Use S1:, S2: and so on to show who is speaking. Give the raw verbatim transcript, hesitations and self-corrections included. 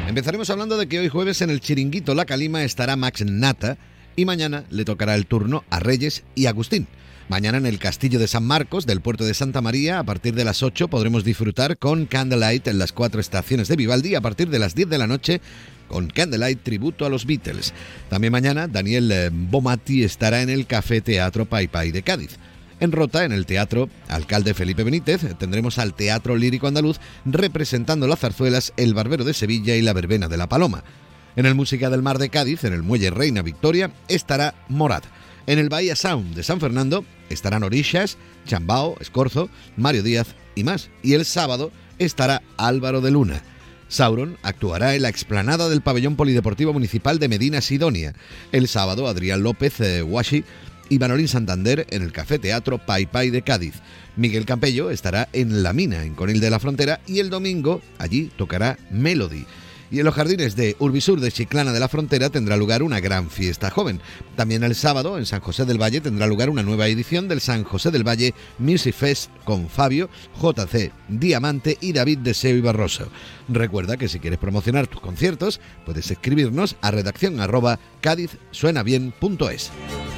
S1: Empezaremos hablando de que hoy jueves en el Chiringuito La Calima estará Max Nata y mañana le tocará el turno a Reyes y Agustín. Mañana en el Castillo de San Marcos del puerto de Santa María, a partir de las ocho, podremos disfrutar con Candlelight en las cuatro estaciones de Vivaldi. A partir de las diez de la noche, con Candlelight tributo a los Beatles. También mañana Daniel Bomatti estará en el Café Teatro Pai Pai de Cádiz. En Rota, en el Teatro Alcalde Felipe Benítez, tendremos al Teatro Lírico Andaluz representando las zarzuelas El Barbero de Sevilla y La Verbena de la Paloma. En el Música del Mar de Cádiz, en el Muelle Reina Victoria, estará Morad. En el Bahía Sound de San Fernando estarán Orixas, Chambao, Escorzo, Mario Díaz y más. Y el sábado estará Álvaro de Luna. Sauron actuará en la explanada del Pabellón Polideportivo Municipal de Medina Sidonia. El sábado Adrián López eh, Washi y Manolín Santander en el Café Teatro Pai Pai de Cádiz. Miguel Campello estará en La Mina, en Conil de la Frontera, y el domingo allí tocará Melody. Y en los jardines de Urbisur de Chiclana de la Frontera tendrá lugar una gran fiesta joven. También el sábado en San José del Valle tendrá lugar una nueva edición del San José del Valle Music Fest con Fabio, J C Diamante y David Deseo y Barroso. Recuerda que si quieres promocionar tus conciertos puedes escribirnos a redacción arroba cádiz suena bien punto es.